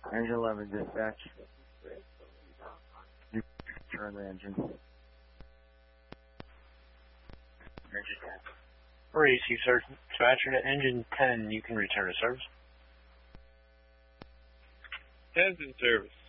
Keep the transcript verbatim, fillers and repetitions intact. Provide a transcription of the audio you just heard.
Engine eleven, dispatch. You turn the engine. Engine ten. Receive, sir. Dispatcher to engine ten, you can return to service. ten's in service.